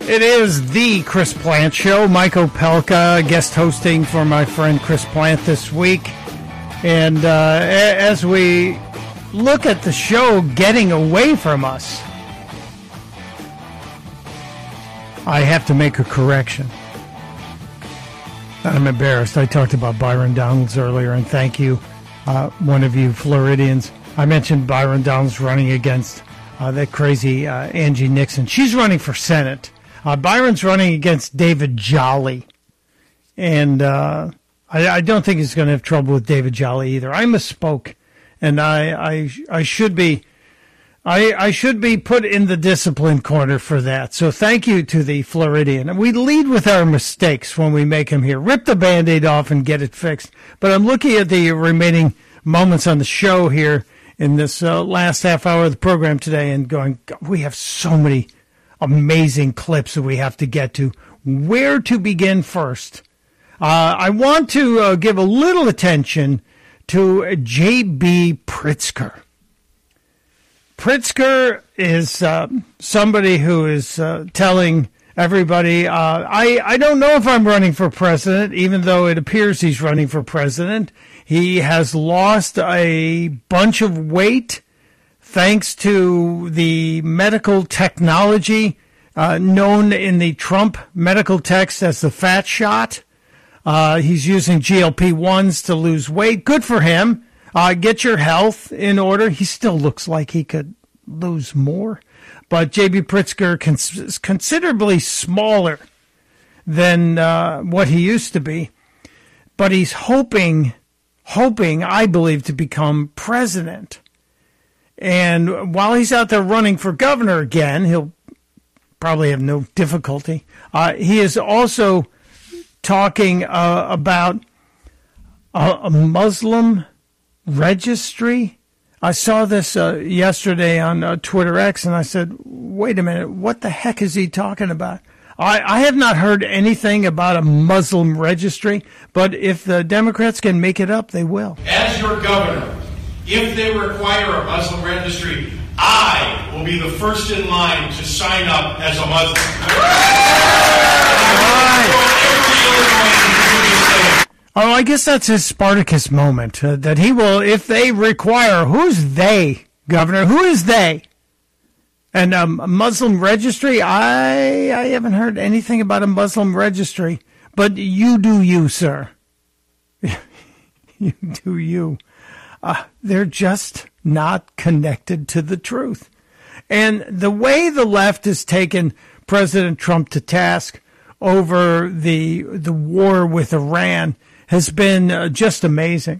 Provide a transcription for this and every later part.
It is the Chris Plant Show. Mike Opelka guest hosting for my friend Chris Plant this week. And as we look at the show getting away from us, I have to make a correction. I'm embarrassed. I talked about Byron Donalds earlier, and thank you, one of you Floridians. I mentioned Byron Donalds running against that crazy Angie Nixon. She's running for Senate. Byron's running against David Jolly. And I don't think he's going to have trouble with David Jolly either. I misspoke. And I should be put in the discipline corner for that. So thank you to the Floridian. And we lead with our mistakes when we make them here. Rip the Band-Aid off and get it fixed. But I'm looking at the remaining moments on the show here in this last half hour of the program today and going, we have so many amazing clips that we have to get to. Where to begin first? I want to give a little attention to J.B. Pritzker. Pritzker is somebody who is telling everybody, I don't know if I'm running for president, even though it appears he's running for president. He has lost a bunch of weight thanks to the medical technology known in the Trump medical text as the fat shot. He's using GLP-1s to lose weight. Good for him. Get your health in order. He still looks like he could lose more. But J.B. Pritzker is considerably smaller than what he used to be. But he's hoping, I believe, to become president. And while he's out there running for governor again, he'll probably have no difficulty. He is also talking about a Muslim registry. I saw this yesterday on Twitter X, and I said, wait a minute, what the heck is he talking about? I have not heard anything about a Muslim registry, but if the Democrats can make it up, they will. As your governor, if they require a Muslim registry, I will be the first in line to sign up as a Muslim. Oh, I guess that's his Spartacus moment, that he will, if they require, who's they, Governor? Who is they? And a Muslim registry? I haven't heard anything about a Muslim registry, but you do you, sir. You do you. They're just not connected to the truth. And the way the left has taken President Trump to task over the war with Iran has been just amazing.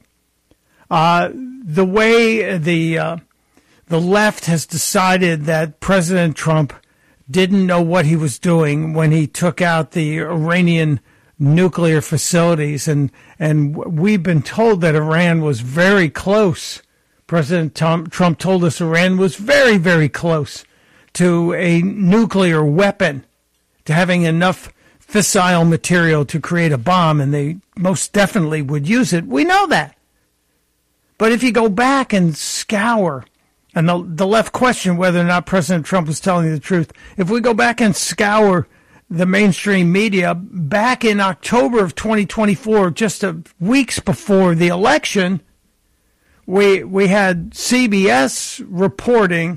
The way the left has decided that President Trump didn't know what he was doing when he took out the Iranian nuclear facilities, and we've been told that Iran was very close. President Trump told us Iran was very, very close to a nuclear weapon, to having enough fissile material to create a bomb, and they most definitely would use it. We know that. But if you go back and scour, and the left question whether or not President Trump was telling the truth, if we go back and scour the mainstream media, back in October of 2024, just weeks before the election, we had CBS reporting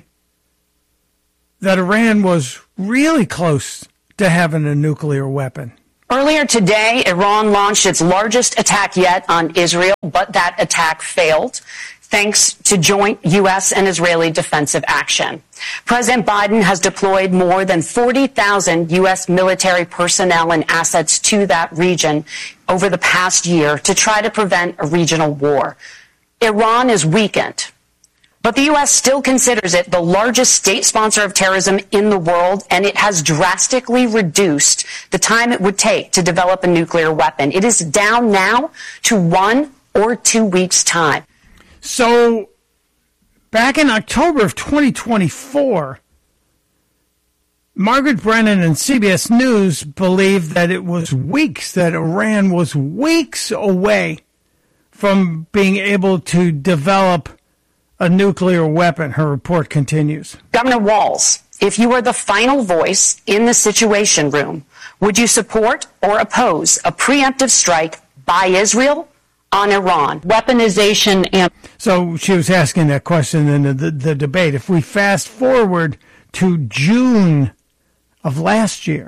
that Iran was really close to having a nuclear weapon. Earlier today, Iran launched its largest attack yet on Israel, but that attack failed thanks to joint U.S. and Israeli defensive action. President Biden has deployed more than 40,000 U.S. military personnel and assets to that region over the past year to try to prevent a regional war. Iran is weakened, but the U.S. still considers it the largest state sponsor of terrorism in the world, and it has drastically reduced the time it would take to develop a nuclear weapon. It is down now to 1 or 2 weeks' time. So back in October of 2024, Margaret Brennan and CBS News believed that it was weeks, that Iran was weeks away from being able to develop a nuclear weapon. Her report continues. Governor Walz if you were the final voice in the Situation Room, would you support or oppose a preemptive strike by Israel on Iran? Weaponization and... So she was asking that question in the debate. If we fast forward to June of last year,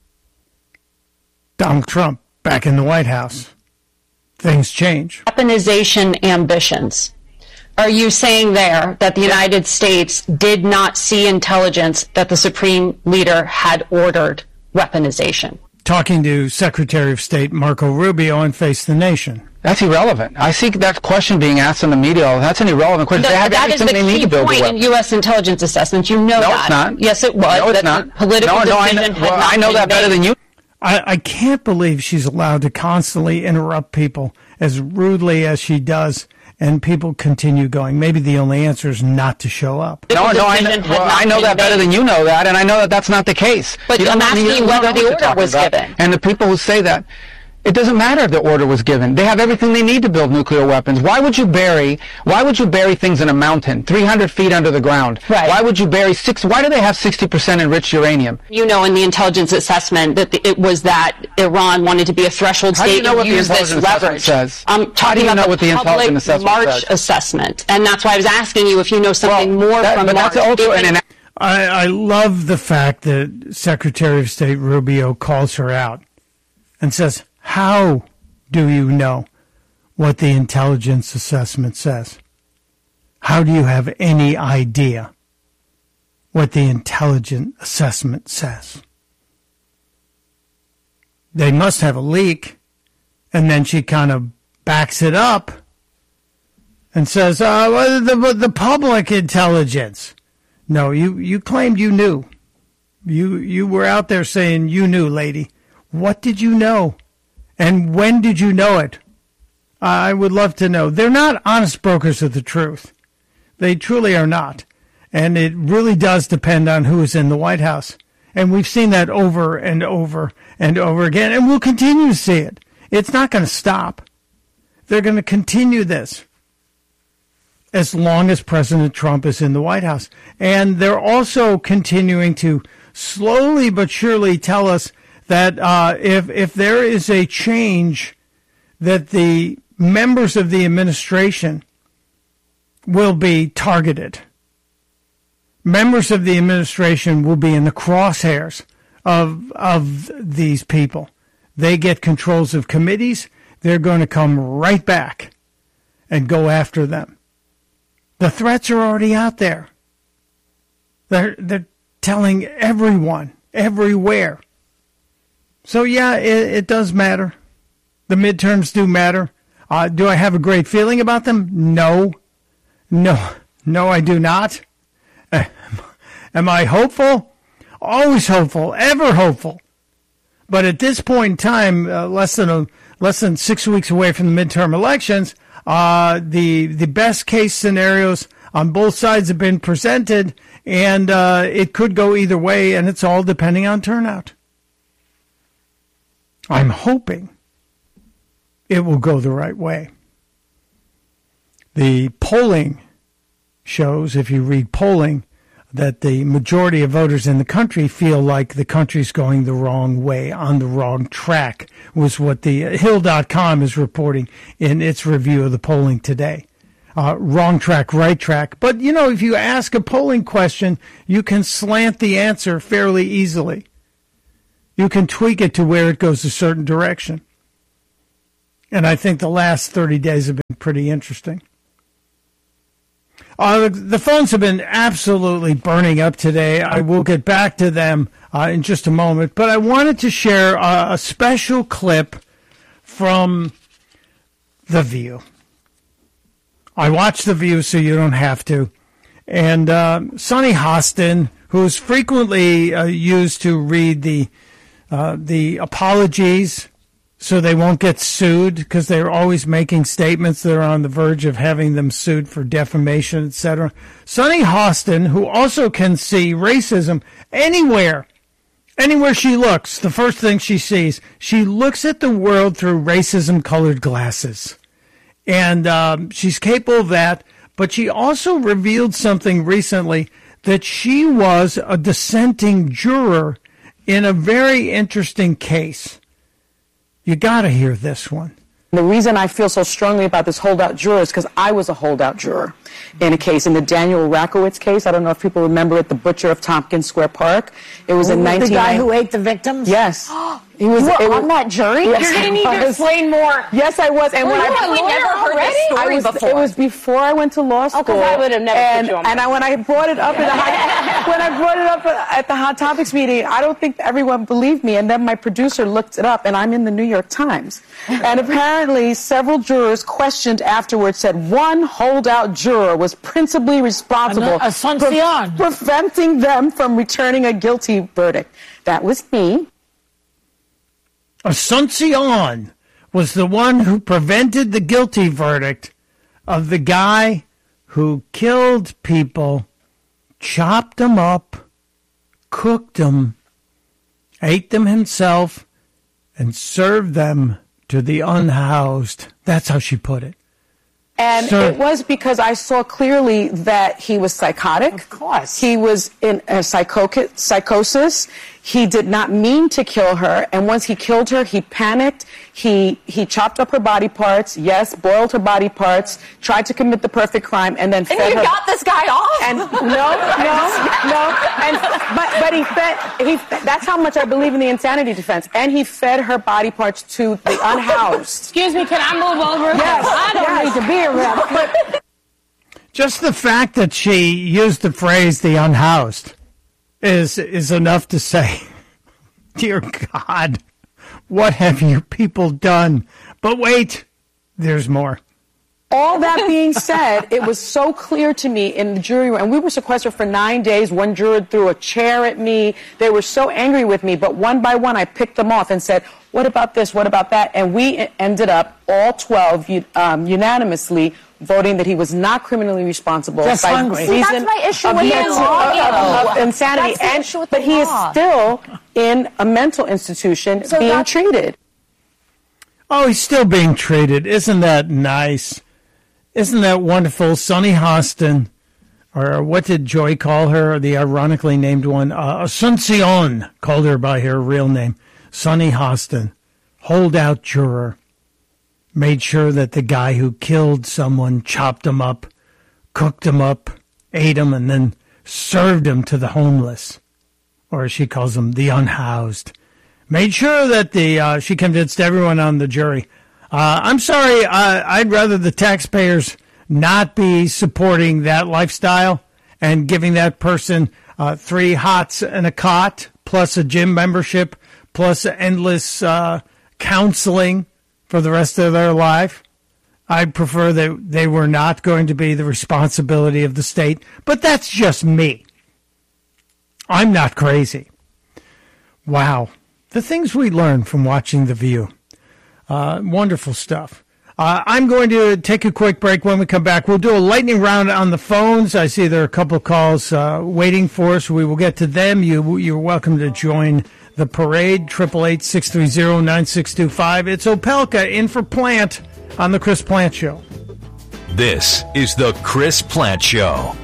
Donald Trump back in the White House, things change. Weaponization ambitions. Are you saying there that the United States did not see intelligence that the Supreme Leader had ordered weaponization? Talking to Secretary of State Marco Rubio on Face the Nation. That's irrelevant. I see that question being asked in the media. That's an irrelevant question. They have that is the key point in U.S. intelligence assessments. You know that. No, it's not. Yes, it was. No, it's not. Political decision I know that better than you. I can't believe she's allowed to constantly interrupt people as rudely as she does, and people continue going. Maybe the only answer is not to show up. I know that better than you know that, and I know that that's not the case. But I'm asking whether the order was given. And the people who say that, it doesn't matter if the order was given. They have everything they need to build nuclear weapons. Why would you bury things in a mountain, 300 feet under the ground? Right. Why would you bury why do they have 60% enriched uranium? You know, in the intelligence assessment that it was that Iran wanted to be a threshold state and use this leverage. I'm talking about the public March assessment. And that's why I was asking you if you know something more from March. I love the fact that Secretary of State Rubio calls her out and says, how do you know what the intelligence assessment says? How do you have any idea what the intelligence assessment says? They must have a leak. And then she kind of backs it up and says, the public intelligence. No, you claimed you knew. You were out there saying you knew, lady. What did you know? And when did you know it? I would love to know. They're not honest brokers of the truth. They truly are not. And it really does depend on who is in the White House. And we've seen that over and over and over again. And we'll continue to see it. It's not going to stop. They're going to continue this as long as President Trump is in the White House. And they're also continuing to slowly but surely tell us that if there is a change, that the members of the administration will be targeted. Members of the administration will be in the crosshairs of these people. They get controls of committees. They're going to come right back and go after them. The threats are already out there. They're telling everyone, everywhere. So, yeah, it does matter. The midterms do matter. Do I have a great feeling about them? No, I do not. Am I hopeful? Always hopeful, ever hopeful. But at this point in time, less than 6 weeks away from the midterm elections, the best case scenarios on both sides have been presented, and it could go either way, and it's all depending on turnout. I'm hoping it will go the right way. The polling shows, if you read polling, that the majority of voters in the country feel like the country's going the wrong way, on the wrong track, was what the Hill.com is reporting in its review of the polling today. Wrong track, right track. But, you know, if you ask a polling question, you can slant the answer fairly easily. You can tweak it to where it goes a certain direction. And I think the last 30 days have been pretty interesting. The phones have been absolutely burning up today. I will get back to them in just a moment. But I wanted to share a special clip from The View. I watch The View so you don't have to. And Sunny Hostin, who is frequently used to read the apologies so they won't get sued, because they're always making statements that are on the verge of having them sued for defamation, etc. Sunny Hostin, who also can see racism anywhere she looks, the first thing she sees, she looks at the world through racism-colored glasses. And she's capable of that, but she also revealed something recently that she was a dissenting juror in a very interesting case. You got to hear this one. The reason I feel so strongly about this holdout juror is because I was a holdout juror in a case, in the Daniel Rakowitz case. I don't know if people remember it, the butcher of Tompkins Square Park. It was in 1990. The guy who ate the victims? Yes. You were on that jury? Yes, You're going to need to explain more. Yes, I was. And Well, when we never heard this story before. It was before I went to law school. because I would have never put you on And when I brought it up at the Hot Topics meeting, I don't think everyone believed me. And then my producer looked it up, and I'm in the New York Times. And apparently, several jurors questioned afterwards said one holdout juror was principally responsible for preventing them from returning a guilty verdict. That was me. Asuncion was the one who prevented the guilty verdict of the guy who killed people, chopped them up, cooked them, ate them himself, and served them to the unhoused. That's how she put it. And it was because I saw clearly that he was psychotic. Of course. He was in a psychosis. He did not mean to kill her. And once he killed her, he panicked. He chopped up her body parts. Yes, boiled her body parts. Tried to commit the perfect crime, and then fed her. And you got this guy off? And no. And but he fed. That's how much I believe in the insanity defense. And he fed her body parts to the unhoused. Excuse me, can I move over? Yes. I don't need to be around. Just the fact that she used the phrase "the unhoused" is enough to say, dear God, what have you people done? But wait, there's more. All that being said, it was so clear to me in the jury room, and we were sequestered for 9 days. One juror threw a chair at me. They were so angry with me, but one by one I picked them off and said, what about this, what about that? And we ended up, all 12, unanimously voting that he was not criminally responsible. Just hungry. See, that's my issue with the law. Of insanity. That's the issue with but the he is law. still in a mental institution being treated. Oh, he's still being treated. Isn't that nice? Isn't that wonderful? Sonny Hostin, or what did Joy call her, the ironically named one? Asuncion called her by her real name. Sonny Hostin, holdout juror, made sure that the guy who killed someone chopped him up, cooked him up, ate him, and then served him to the homeless, or as she calls them, the unhoused. Made sure that she convinced everyone on the jury. I'm sorry, I'd rather the taxpayers not be supporting that lifestyle and giving that person 3 hots and a cot, plus a gym membership, plus endless counseling for the rest of their life. I'd prefer that they were not going to be the responsibility of the state, but that's just me. I'm not crazy. Wow. The things we learn from watching The View. Wonderful stuff. I'm going to take a quick break. When we come back, we'll do a lightning round on the phones. I see there are a couple of calls waiting for us. We will get to them. You're welcome to join the parade, 888-630-9625. It's Opelka in for Plant on The Chris Plant Show. This is The Chris Plant Show.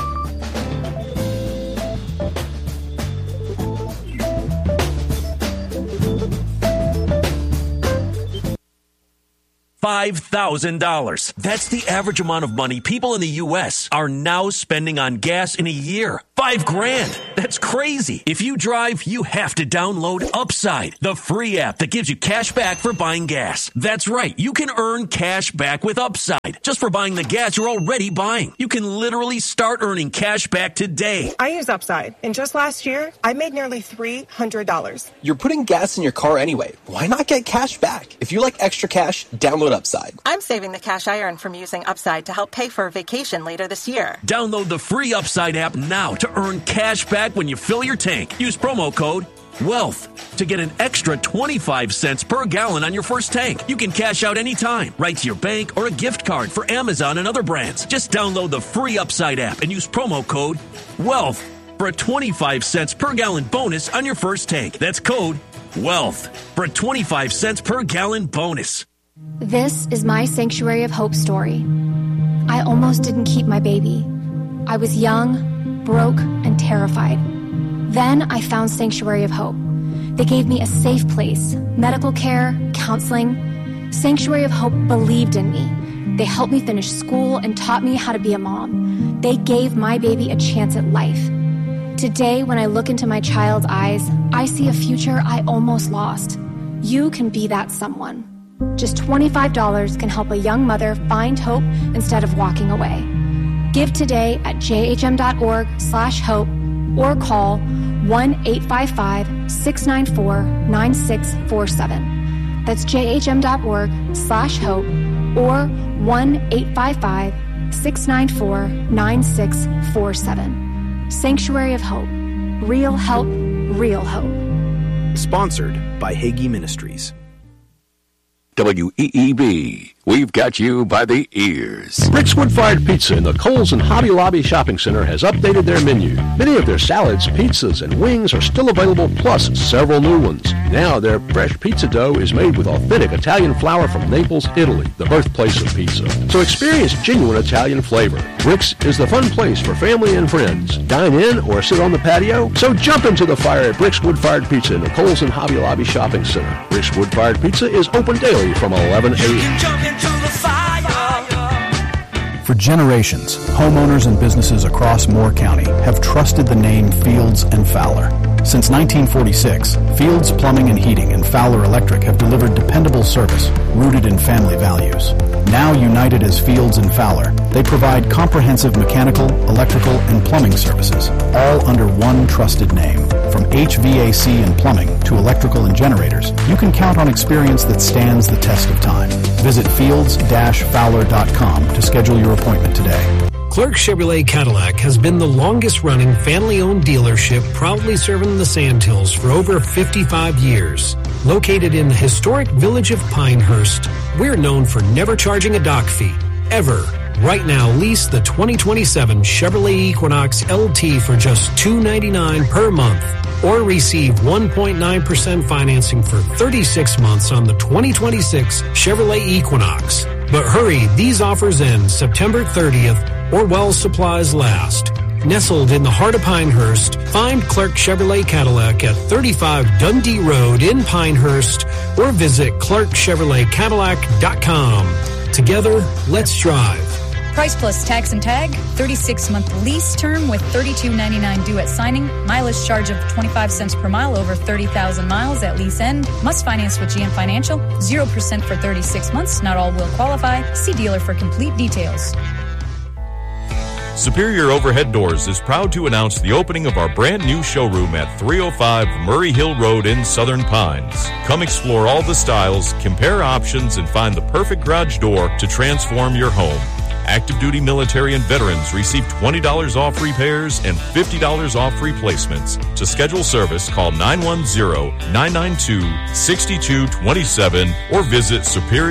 $5,000. That's the average amount of money people in the U.S. are now spending on gas in a year. $5,000. That's crazy. If you drive, you have to download Upside, the free app that gives you cash back for buying gas. That's right. You can earn cash back with Upside just for buying the gas you're already buying. You can literally start earning cash back today. I use Upside, and just last year, I made nearly $300. You're putting gas in your car anyway. Why not get cash back? If you like extra cash, download Upside. I'm saving the cash I earn from using Upside to help pay for a vacation later this year. Download the free Upside app now to earn cash back when you fill your tank. Use promo code WEALTH to get an extra 25 cents per gallon on your first tank. You can cash out anytime, right to your bank or a gift card for Amazon and other brands. Just download the free Upside app and use promo code WEALTH for a 25 cents per gallon bonus on your first tank. That's code WEALTH for a 25 cents per gallon bonus. This is my Sanctuary of Hope story. I almost didn't keep my baby. I was young, broke and terrified. Then I found Sanctuary of Hope. They gave me a safe place, medical care, counseling. Sanctuary of Hope believed in me. They helped me finish school and taught me how to be a mom. They gave my baby a chance at life. Today, when I look into my child's eyes, I see a future I almost lost. You can be that someone. Just $25 can help a young mother find hope instead of walking away. Give today at jhm.org/hope or call 1-855-694-9647. That's jhm.org/hope or 1-855-694-9647. Sanctuary of Hope. Real help, real hope. Sponsored by Hagee Ministries. WEEB, we've got you by the ears. Rick's Wood-Fired Pizza in the Kohl's and Hobby Lobby Shopping Center has updated their menu. Many of their salads, pizzas, and wings are still available, plus several new ones. Now their fresh pizza dough is made with authentic Italian flour from Naples, Italy, the birthplace of pizza. So experience genuine Italian flavor. Rick's is the fun place for family and friends. Dine in or sit on the patio? So jump into the fire at Rick's Wood-Fired Pizza in the Kohl's and Hobby Lobby Shopping Center. Rick's Wood-Fired Pizza is open daily from 11 a.m. For generations, homeowners and businesses across Moore County have trusted the name Fields and Fowler. Since 1946, Fields Plumbing and Heating and Fowler Electric have delivered dependable service rooted in family values. Now united as Fields and Fowler, they provide comprehensive mechanical, electrical, and plumbing services, all under one trusted name. From HVAC and plumbing to electrical and generators, you can count on experience that stands the test of time. Visit fields-fowler.com to schedule your appointment today. Clark Chevrolet Cadillac has been the longest-running family-owned dealership, proudly serving the Sandhills for over 55 years. Located in the historic village of Pinehurst, we're known for never charging a dock fee, ever. Right now, lease the 2027 Chevrolet Equinox LT for just $299 per month, or receive 1.9% financing for 36 months on the 2026 Chevrolet Equinox. But hurry, these offers end September 30th or while supplies last. Nestled in the heart of Pinehurst, find Clark Chevrolet Cadillac at 35 Dundee Road in Pinehurst or visit clarkchevroletcadillac.com. Together, let's drive. Price plus tax and tag, 36-month lease term with $32.99 due at signing, mileage charge of 25 cents per mile over 30,000 miles at lease end, must finance with GM Financial, 0% for 36 months, not all will qualify. See dealer for complete details. Superior Overhead Doors is proud to announce the opening of our brand new showroom at 305 Murray Hill Road in Southern Pines. Come explore all the styles, compare options, and find the perfect garage door to transform your home. Active duty military and veterans receive $20 off repairs and $50 off replacements. To schedule service, call 910-992-6227 or visit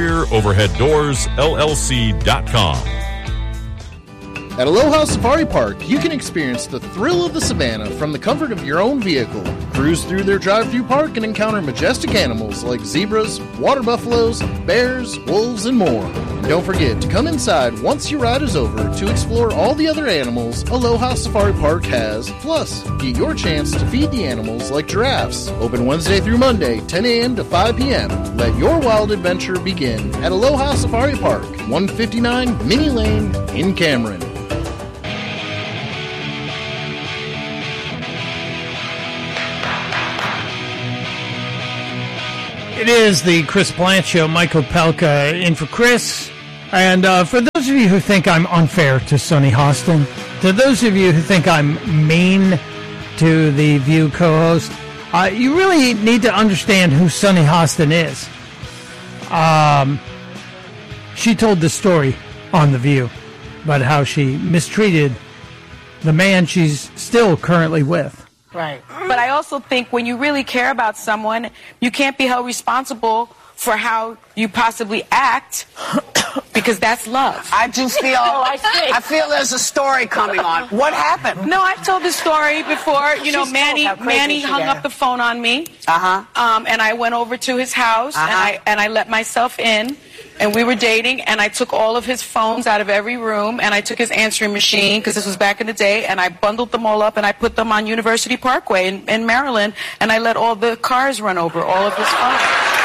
SuperiorOverheadDoorsLLC.com. At Aloha Safari Park, you can experience the thrill of the savannah from the comfort of your own vehicle. Cruise through their drive-through park and encounter majestic animals like zebras, water buffaloes, bears, wolves, and more. And don't forget to come inside once your ride is over to explore all the other animals Aloha Safari Park has. Plus, get your chance to feed the animals like giraffes. Open Wednesday through Monday, 10 a.m. to 5 p.m. Let your wild adventure begin at Aloha Safari Park, 159 Minnie Lane in Cameron. It is the Chris Plante Show. Michael Pelka in for Chris. And for those of you who think I'm unfair to Sonny Hostin, to those of you who think I'm mean to the View co-host, you really need to understand who Sonny Hostin is. She told the story on The View about how she mistreated the man she's still currently with. Right. But I also think when you really care about someone, you can't be held responsible for how you possibly act because that's love. I just feel I feel there's a story coming on. What happened? No, I've told this story before. You know, Manny hung up the phone on me. And I went over to his house and I let myself in. and we were dating, and I took all of his phones out of every room, and I took his answering machine, because this was back in the day, and I bundled them all up, and I put them on University Parkway in Maryland, and I let all the cars run over all of his phones.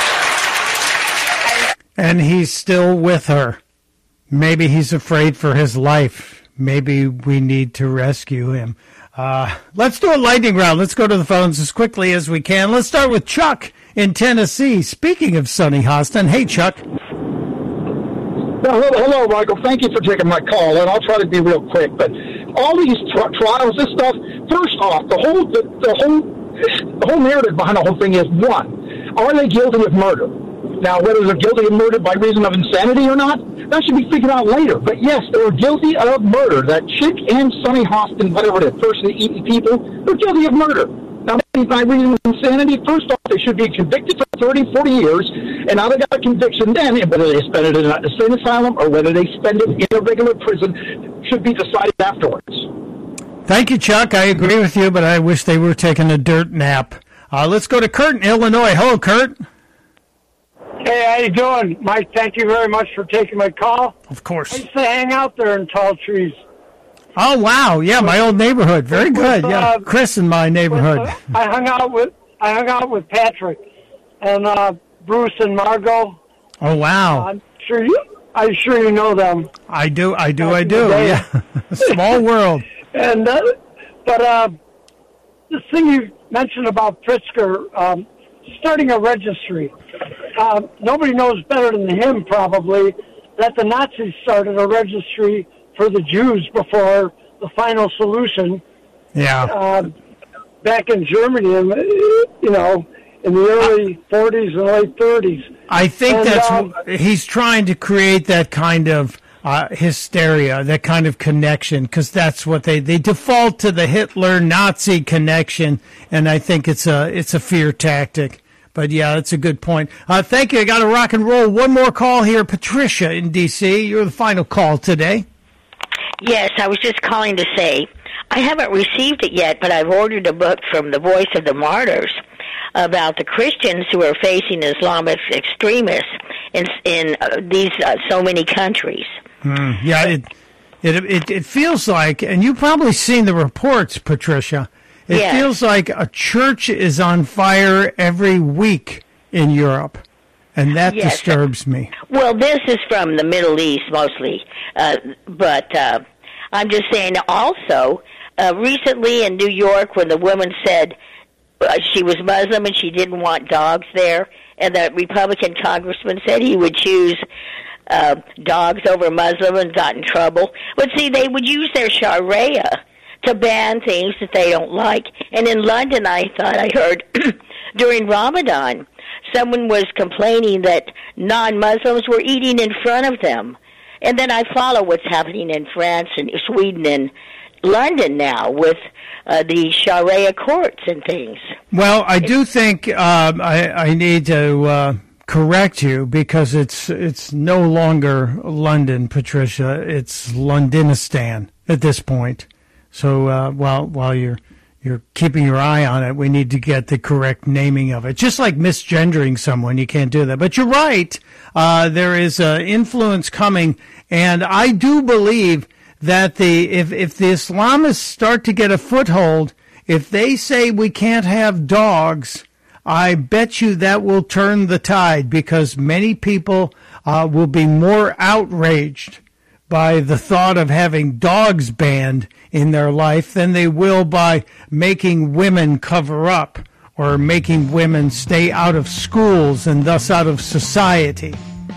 And he's still with her. Maybe he's afraid for his life. Maybe we need to rescue him. Let's do a lightning round. Let's go to the phones as quickly as we can. Let's start with Chuck in Tennessee. Speaking of Sonny Hostin. Hey, Chuck. Hello, Michael. Thank you for taking my call, and I'll try to be real quick. But all these trials, this stuff. First off, the whole narrative behind the whole thing is, one, are they guilty of murder? Now, whether they're guilty of murder by reason of insanity or not, that should be figured out later. But yes, they were guilty of murder. That chick and Sonny Hostin, whatever the person eating people, they're guilty of murder. Now, by reason of insanity, first off, they should be convicted for 30, 40 years, and now they got a conviction then, and whether they spend it in an insane asylum or whether they spend it in a regular prison should be decided afterwards. Thank you, Chuck. I agree with you, but I wish they were taking a dirt nap. Let's go to Kurt in Illinois. Hello, Kurt. Hey, how you doing? Mike, thank you very much for taking my call. Of course. I used to hang out there in Tall Trees. Oh, wow. Yeah, my old neighborhood. Very good. Yeah, Chris in my neighborhood. I hung out with Patrick and Bruce and Margot. Oh, wow. I'm sure you know them. I do. Yeah. Small world. And but this thing you mentioned about Pritzker starting a registry. Nobody knows better than him, probably, that the Nazis started a registry for the Jews before the final solution. Yeah. Back in Germany, in the early 40s and late 30s. I think he's trying to create that kind of hysteria, that kind of connection, because that's what they default to, the Hitler-Nazi connection, and I think it's a fear tactic. But, yeah, that's a good point. Thank you. I got to rock and roll. One more call here. Patricia in D.C., you're the final call today. Yes, I was just calling to say I haven't received it yet, but I've ordered a book from the Voice of the Martyrs about the Christians who are facing Islamic extremists in these so many countries. Yeah, it feels like, and you've probably seen the reports, Patricia, it feels like a church is on fire every week in Europe, and that disturbs me. Well, this is from the Middle East mostly, but I'm just saying also, recently in New York when the woman said she was Muslim and she didn't want dogs there, and the Republican congressman said he would choose dogs over Muslim and got in trouble. But see, they would use their Sharia to ban things that they don't like. And in London, I thought I heard during Ramadan, someone was complaining that non-Muslims were eating in front of them. And then I follow what's happening in France and Sweden and London now with the Sharia courts and things. Well, I do think I need to correct you, because it's no longer London, Patricia. It's Londonistan at this point. So while you're keeping your eye on it, we need to get the correct naming of it. Just like misgendering someone, you can't do that. But you're right. There is influence coming, and I do believe that if the Islamists start to get a foothold, if they say we can't have dogs, I bet you that will turn the tide, because many people will be more outraged by the thought of having dogs banned in their life than they will by making women cover up or making women stay out of schools and thus out of society.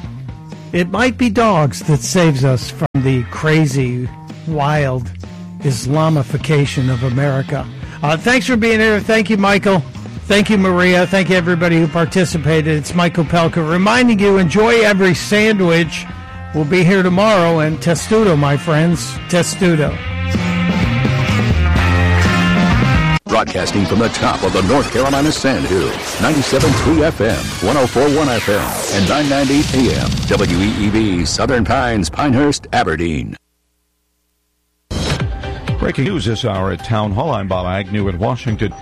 It might be dogs that saves us from the crazy, wild Islamification of America. Thanks for being here. Thank you, Michael. Thank you, Maria. Thank you, everybody who participated. It's Michael Pelka reminding you, enjoy every sandwich. We'll be here tomorrow, and testudo, my friends, testudo. Broadcasting from the top of the North Carolina Sandhills, 97.3 FM, 104.1 FM, and 990 AM, WEEB, Southern Pines, Pinehurst, Aberdeen. Breaking news this hour at Town Hall. I'm Bob Agnew in Washington.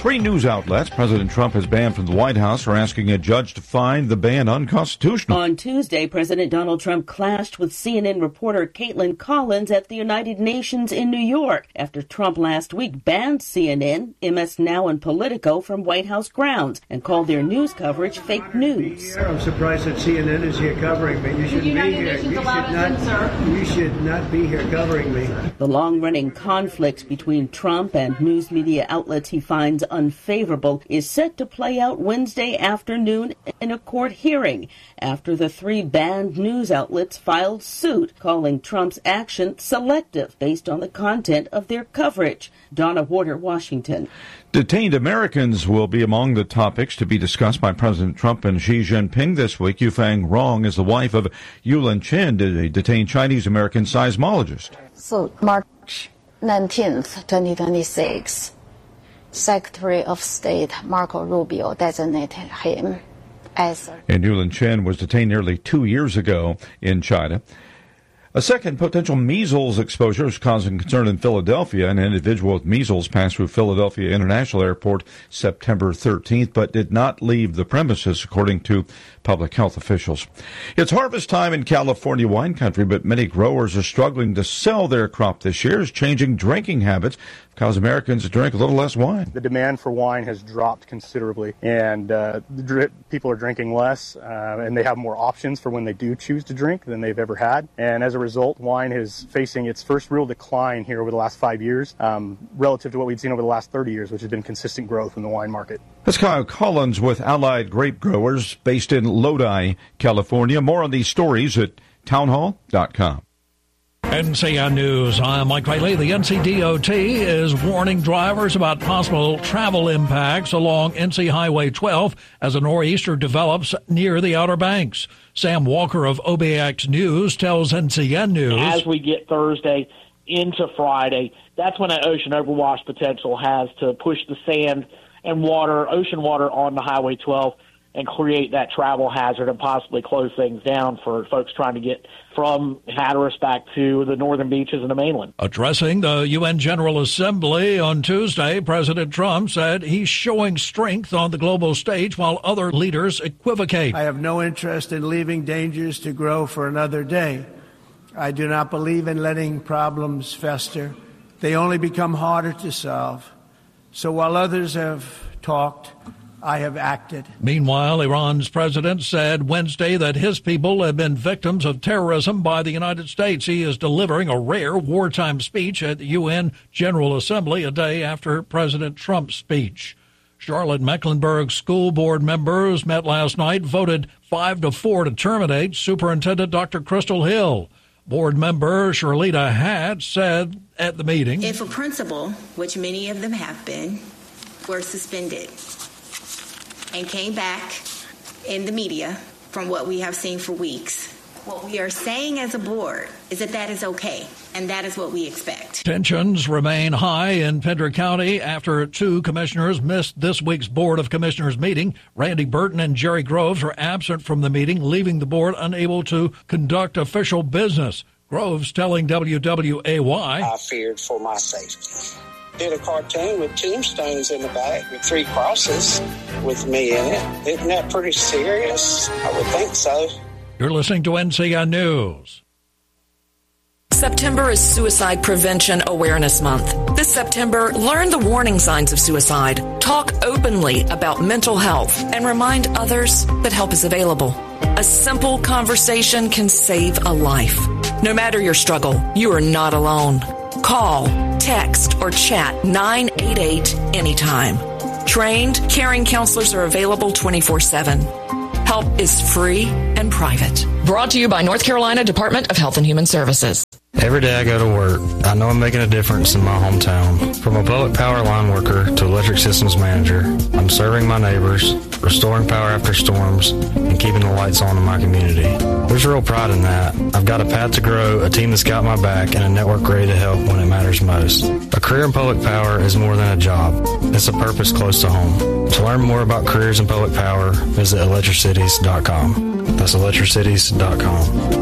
3 news outlets President Trump has banned from the White House are asking a judge to find the ban unconstitutional. On Tuesday, President Donald Trump clashed with CNN reporter Caitlin Collins at the United Nations in New York after Trump last week banned CNN, MS Now, and Politico from White House grounds and called their news coverage fake news. I'm surprised that CNN is here covering me. You shouldn't be here. You should not be here covering me. The long-running conflict between Trump and news media outlets he finds unfavorable is set to play out Wednesday afternoon in a court hearing after the 3 banned news outlets filed suit calling Trump's action selective based on the content of their coverage. Donna Warder, Washington. Detained Americans will be among the topics to be discussed by President Trump and Xi Jinping this week. Yufeng Rong is the wife of Yulin Chen, a detained Chinese-American seismologist. So March 19th, 2026, Secretary of State Marco Rubio designated him as... And Yulin Chen was detained nearly 2 years ago in China. A second potential measles exposure is causing concern in Philadelphia. An individual with measles passed through Philadelphia International Airport September 13th, but did not leave the premises, according to public health officials. It's harvest time in California wine country, but many growers are struggling to sell their crop this year as changing drinking habits cause Americans to drink a little less wine. The demand for wine has dropped considerably, and people are drinking less, and they have more options for when they do choose to drink than they've ever had. And as a result, wine is facing its first real decline here over the last 5 years, relative to what we'd seen over the last 30 years, which has been consistent growth in the wine market. That's Kyle Collins with Allied Grape Growers based in Lodi, California. More on these stories at townhall.com. NCN News, I'm Mike Riley. The NCDOT is warning drivers about possible travel impacts along NC Highway 12 as a nor'easter develops near the Outer Banks. Sam Walker of OBX News tells NCN News. As we get Thursday into Friday, that's when that ocean overwash potential has to push the sand and water, ocean water, on the Highway 12 and create that travel hazard and possibly close things down for folks trying to get from Hatteras back to the northern beaches and the mainland. Addressing the UN General Assembly on Tuesday, President Trump said he's showing strength on the global stage while other leaders equivocate. I have no interest in leaving dangers to grow for another day. I do not believe in letting problems fester. They only become harder to solve. So while others have talked, I have acted. Meanwhile, Iran's president said Wednesday that his people have been victims of terrorism by the United States. He is delivering a rare wartime speech at the UN General Assembly a day after President Trump's speech. Charlotte-Mecklenburg school board members met last night, voted 5-4 to terminate Superintendent Dr. Crystal Hill. Board member Shirlita Hatt said at the meeting, if a principal, which many of them have been, were suspended and came back in the media from what we have seen for weeks, what we are saying as a board is that that is okay, and that is what we expect. Tensions remain high in Pender County after 2 commissioners missed this week's Board of Commissioners meeting. Randy Burton and Jerry Groves were absent from the meeting, leaving the board unable to conduct official business. Groves telling WWAY, I feared for my safety. Did a cartoon with tombstones in the back with 3 crosses with me in it. Isn't that pretty serious? I would think so. You're listening to NCN News. September is Suicide Prevention Awareness Month. This September, learn the warning signs of suicide, talk openly about mental health, and remind others that help is available. A simple conversation can save a life. No matter your struggle, you are not alone. Call, text, or chat 988 anytime. Trained, caring counselors are available 24/7. Help is free and private. Brought to you by North Carolina Department of Health and Human Services. Every day I go to work, I know I'm making a difference in my hometown. From a public power line worker to electric systems manager, I'm serving my neighbors, restoring power after storms, and keeping the lights on in my community. There's real pride in that. I've got a path to grow, a team that's got my back, and a network ready to help when it matters most. A career in public power is more than a job. It's a purpose close to home. To learn more about careers in public power, visit electricities.com. That's electricities.com.